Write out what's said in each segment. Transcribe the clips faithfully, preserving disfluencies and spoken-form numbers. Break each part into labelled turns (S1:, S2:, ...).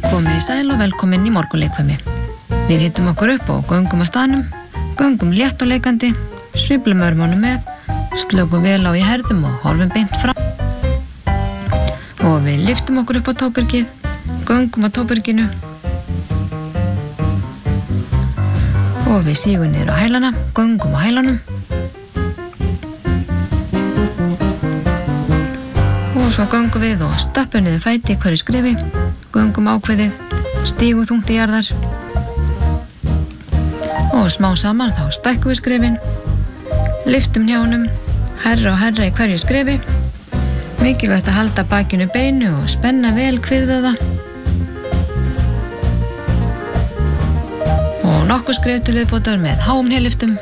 S1: Komið sæl og velkomin í morgunleikfimi. Við hittum okkur upp og göngum að staðnum, göngum létt og leikandi, sveiflum örmunum með, slökum vel á í herðum og horfum beint fram. Og við lyftum okkur upp á tóbyrgið, göngum að tóbyrginu og við sígum niður á hælana, göngum á hælanum og svo göngum við og stöppum niður fæti í hverju skrifi, göngum ákveðið, stígum þungt í jarðar og smá saman þá stækkum við skrifin, lyftum hnjánum, herra og herra í hverju skrifi, mikilvægt að halda bakinu beinu og spenna vel kviðvöðva og nokkur skrif til viðbótar með háum hnélyftum.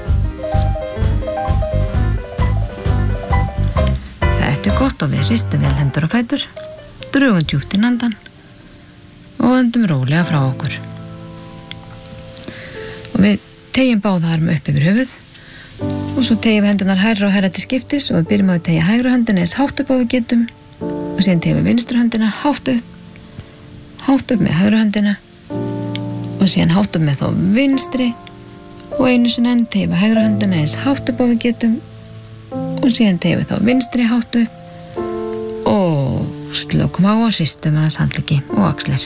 S1: Þetta er gott og við hristum vel hendur og fætur, drögum djúpt inn andann og öndum rólega frá okkur. Og við teygjum báða arma upp yfir höfuð og svo teygjum við hendunar hærra og hærra til skiptis og við byrjum á að teygja hægri höndina eins hátt upp á við getum og síðan teygjum við vinstri höndina hátt upp, hátt upp með hægri höndina og síðan hátt upp með þá vinstri og einu sinni enn teygjum við hægri höndina eins hátt upp á við getum og síðan teygjum við þá vinstri hátt upp og slökum á og hristum aðeins handleggi og axlir.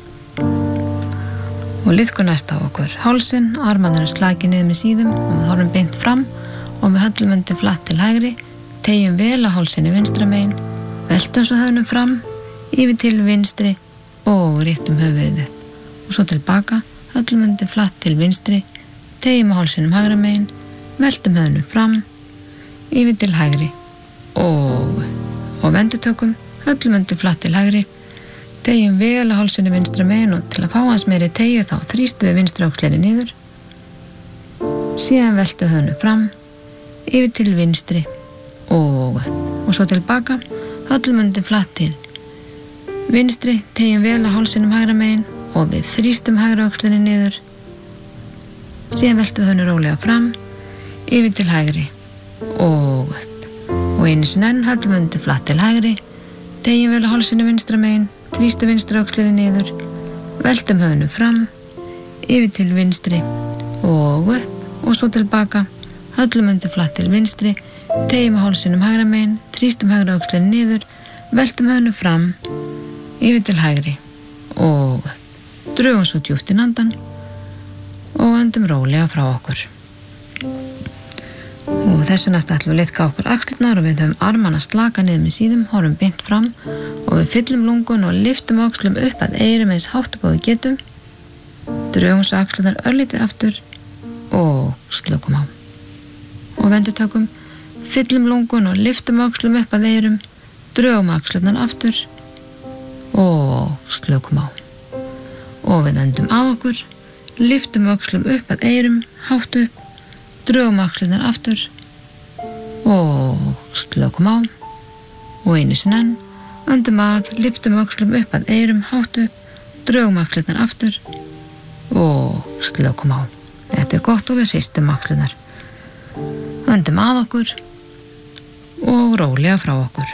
S1: Og liðkum næst á okkur hálsinn, armarnir slakið niður með síðum og við horfum beint fram og við höllum undir flatt til hægri, teygjum vel á hálsinni vinstra megin, veltum svo höfnum fram, yfir til vinstri og réttum höfuðu. Og svo tilbaka, höllum undir flatt til vinstri, teygjum á hálsinum hægra megin, veltum höfnum fram, yfir til hægri og, og vendutökum, höllum undir flatt til hægri, teygjum vel á hálsinni vinstra megin og til að fá hans meiri teygju þá þrýstum við vinstra öxlinni niður. Síðan veltum við höfnum fram, yfir til vinstri og, og svo tilbaka, höllum undir flatt til vinstri, teygjum vel á hálsinum hægra megin og við þrýstum hægra öxlinni niður. Síðan veltum við höfnum rólega fram, yfir til hægri og upp. Og einu sinni enn höllum undir flatt til hægri, teygjum vel á hálsinni vinstra megin, þrýstum vinstra öxlinni niður, veltum höfnum fram, yfir til vinstri og upp og svo tilbaka, höllum undir flatt til vinstri, teygjum á hálsinum hægra megin, þrýstum hægra öxlinni niður, veltum höfnum fram, yfir til hægri og upp. Drögum svo djúpt inn andann og öndum rólega frá okkur. Og þessu næst ætlum við liðka okkur axlirnar og við höfum armana slaka niður með síðum, horfum beint fram og við fyllum lungun og lyftum öxlum upp að eyrum eins hátt upp á við getum. Drögum svo axlirnar örlítið aftur og slökum á. Og vendutökum, fyllum lungun og lyftum öxlum upp að eyrum, drögum axlirnar aftur og slökum á. Og við öndum að okkur, lyftum öxlum upp að eyrum, hátt upp, drögum axlirnar aftur og slökum á og einu sinni enn, öndum að, lyftum öxlum upp að eyrum, hátt upp, drögum axlirnar aftur og slökum á. Þetta er gott og við hristum axlirnar. Öndum að okkur og rólega frá okkur.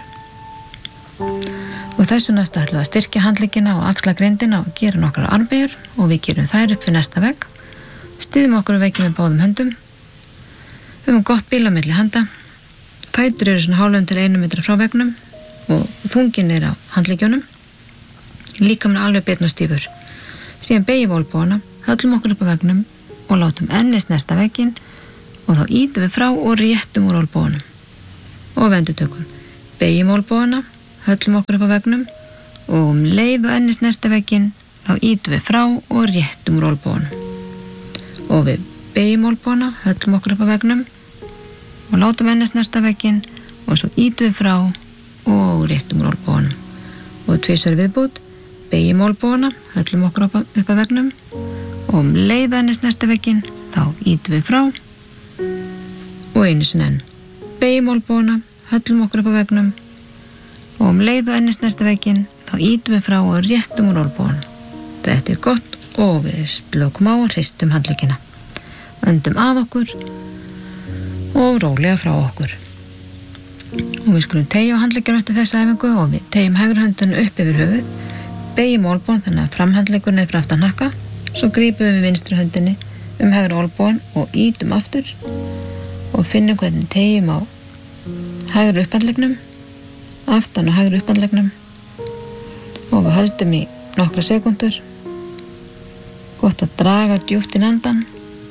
S1: Og þessu næst ætlum við að styrkja handleggina og axlagrindina og gera nokkrar armbeygjur og við gerum þær upp fyrir næsta vegg. Styðjum okkur við vegginn með báðum höndum. Við höfum gott bil á milli handa. Fætur eru svona hálfum til einu metra frá veggnum og þungin er á handleggjónum. Líkaminn alveg beinn og stífur. Síðan beygjum olnbogana, höllum okkur upp á veggnum og látum ennið snerta vegginn og þá ýtum við frá og réttum úr olnboganum. Og vendutökum. Beygjum olnbogana, höllum okkur upp á veggnum og um leið og ennið snerta vegginn þá ýtum við frá og réttum úr olnboganum. Og við beygjum olnbogana, höllum okkur upp á veggnum og látum ennið snerta vegginn og svo ýtum við frá og réttum úr olnboganum. Og tvisvar viðbót, beygjum olnbogana, höllum okkur upp á, upp á veggnum og um leið og ennið snerta vegginn þá ýtum við frá og einu sinni enn. Beygjum olnbogana, höllum okkur upp á veggnum og um leið og ennið snerta vegginn þá ýtum við frá og réttum úr olnboganum. Þetta er gott og við slökum á og hristum handleggina. Öndum að okkur og rólega frá okkur. Og við skulum teygja á handleggina eftir þessa æfingu og við teygjum hægri höndina upp yfir höfuð, beygjum olnbogann þannig að framhandleggur niður fyrir aftan hnakka, svo grípum við vinstri höndinni um hægri olnbogann og ýtum aftur og finnum hvernig teygjum á hægri upphandleggnum, aftan á hægri upphandleggnum og við höldum í nokkra sekúndur. Gott að draga djúpt inn andann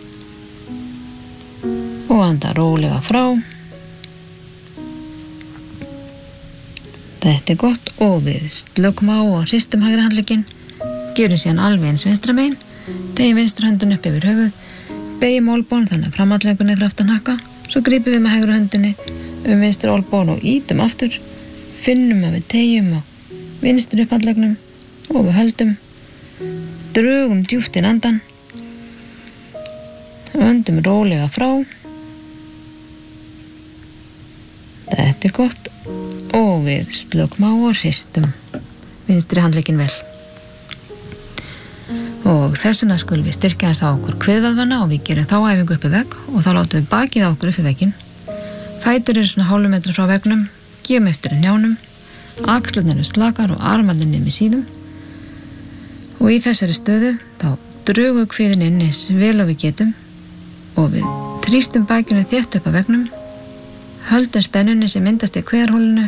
S1: og anda rólega frá. Þetta er gott og við slökum á og hristum hægri handlegginn, gerum síðan alveg eins vinstra megin, teygjum vinstri höndin upp yfir höfuð, beygjum olnbogann þannig að framhandleggur niður fyrir aftan hnakka, svo grípum við með hægri höndinni um vinstri olnbogann og ýtum aftur, finnum að við teygjum á vinstri upphandleggnum og við höldum, drögum djúpt inn andann, öndum rólega frá. Þetta er gott og við slökum á og hristum vinstri handlegginn vel. Og þessuna skulum við styrkja þess á okkur kviðvöðvana og við gerum þá æfingu uppi vegg og þá látum við bakið á okkur uppi vegginn. Fætur eru svona hálfu metra frá veggnum, gefum eftir í njánum, axlirnar eru slakar og armarnir niður með síðum. Og í þessari stöðu þá drögum við kviðinn inn eins vel og við getum og við þrýstum bakinu þétt upp að veggnum, höldum spennunni sem myndast í kviðarhólinu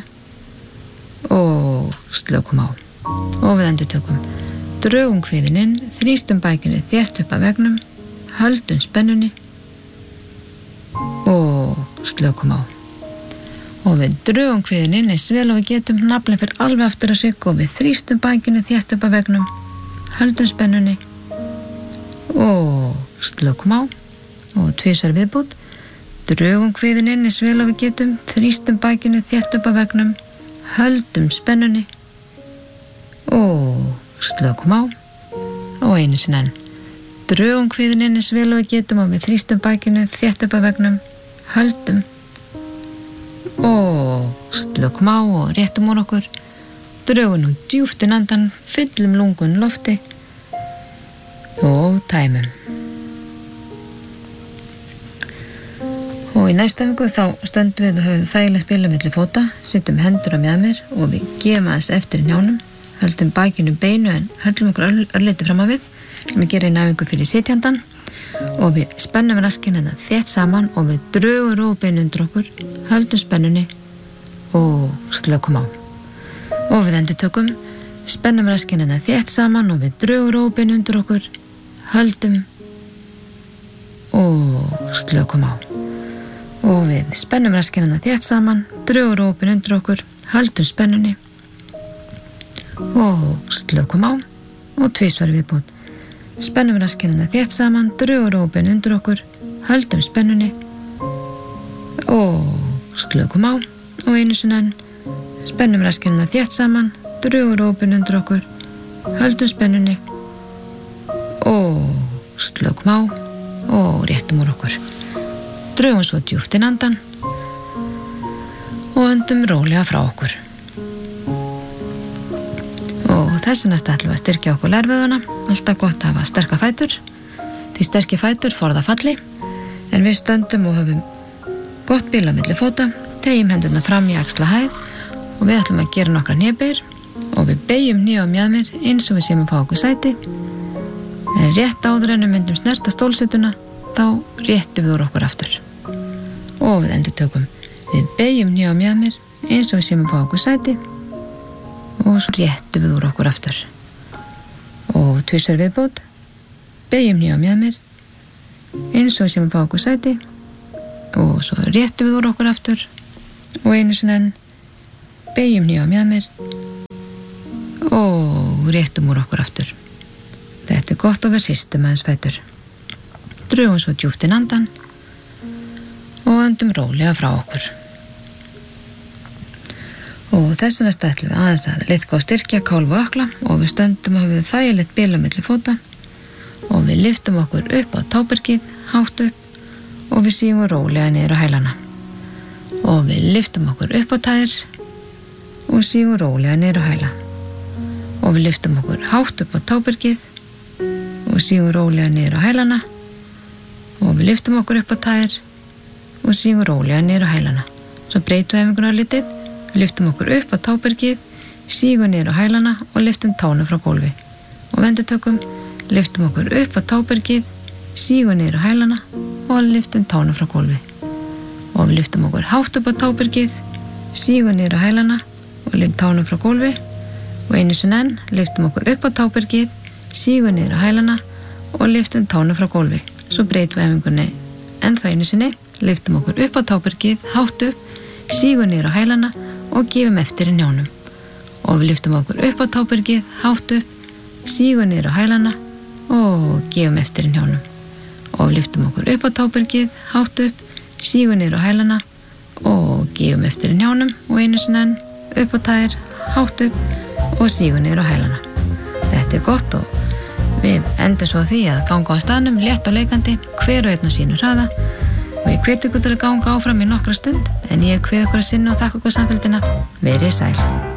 S1: og slökum á. Og við endurtökum. Drögum kviðinn inn, þrýstum bakinu þétt upp að veggnum, höldum spennunni og slökum á. Og við drögum kviðinn inn eins vel og við getum, naflinn fyrir alveg aftur að hrygg og við þrýstum bakinu þétt upp að veggnum, höldum spennunni og slökum á. Og tvisvar viðbútt. Drögum kviðinn inn eins vel og við getum, þrýstum bakinu þétt upp að veggnum, höldum spennunni og slökum á. Og einu sinni enn. Drögum kviðinn inn eins vel og við getum og við þrýstum bakinu þétt upp að veggnum, höldum og slökum á og réttum úr okkur. Drögum nú djúpt inn andann, fyllum lungun lofti og tæmum. Og í næstu æfingu þá stöndum við og höfum þægilegt bila milli fóta, setjum hendur á mjaðmir og við gefum aðeins eftir í njánum, höldum bakinu beinu en höldum okkur örlítið fram á við, við gerum eina æfingu fyrir sitjandan og við spennum raskinn hérna þétt saman og við drögum rófbeinu undir okkur, höldum spennunni og slökum á. Og við endurtökum, spennum raskinn hérna þétt saman og við drögum rófbeinu undir okkur, höldum og slökum á. Og við spennum raskinn þétt saman, drögum rófbeinu undir okkur, höldum spennunni og slökum á. Og tvisvar viðbútt. Spennum raskinn þétt saman, drögum rófbeinu undir okkur, höldum spennunni og slökum á. Og einu sinni enn. Spennum raskinn þétt saman, drögum rófbeinu undir okkur, höldum spennunni og slökum á og réttum úr okkur. Drögum svo djúpt inn andann og öndum rólega frá okkur. Og þessu næst ætlum við að styrkja okkur lærvöðvana. Alltaf gott að hafa sterka fætur, því sterkir fætur forða falli, en við stöndum og höfum gott bil á milli fóta, teygjum hendurna fram í axlahæð og við ætlum að gera nokkra hnébeygir og við beygjum hné á mjaðmir eins og við séum að fá okkur sæti. En rétt áður en við myndum snerta stólsetuna þá réttum við úr okkur aftur. Og við endurtökum. Við beygjum hné á mjaðmir eins og við séum að fá okkur sæti og svo réttum við úr okkur aftur. Og tvisvar viðbót. Beygjum hné á mjaðmir eins og við séum að fá okkur sæti og svo réttum við úr okkur aftur og einu sinni enn. Beygjum hné á mjaðmir og réttum úr okkur aftur. Þetta er gott og við hristum aðeins fætur. Drögum svo djúpt inn andann og öndum rólega frá okkur. Og þess vegna ætlum við aðeins að liðka og styrkja kálf og ökkla og við stöndum og við þægilegt bil á milli fóta og við lyftum okkur upp á tábergið, hátt upp og við sígum rólega niður á hælana. Og við lyftum okkur upp á tær og sígum rólega niður á hæla. Og við lyftum okkur hátt upp á tábergið og sígum rólega niður á hælana. Og við lyftum okkur upp á tær og sígum rólega niður á hælana. Svo breytum við æfinguna lítið. Við lyftum okkur upp á tábergið, sígum niður á hælana og lyftum tánum frá gólfi. Og endurtökum, lyftum okkur upp á tábergið, sígum niður á hælana og lyftum tánum frá gólfi. Og við lyftum okkur hátt upp á tábergið, sígum niður á hælana og lyftum tánum frá gólfi. Og einu sinni enn, lyftum okkur upp á tábergið, sígum niður á hælana og lyftum tánum frá gólfi. Svo breytum við æfingunni ennþá einu sinni, lyftum okkur upp á tábergið, hátt upp, sígum niður á hælana og gefum eftir í hnjánum. Og við lyftum okkur upp á tábergið, hátt upp, sígum niður á hælana og gefum eftir í hnjánum. Og við lyftum okkur upp á tábergið, hátt upp, sígum niður á hælana og gefum eftir í hnjánum. Og einu sinni enn, upp á tær, hátt upp og sígum niður á hælana. Þetta er gott og við endum svo því að ganga á staðnum létt og leikandi, hver og einn á sínu hraða. Og ég hvet ykkur til að ganga áfram í nokkra stund, en ég hvet ykkur að sinna og þakka ykkur samfélgina. Verið sæl.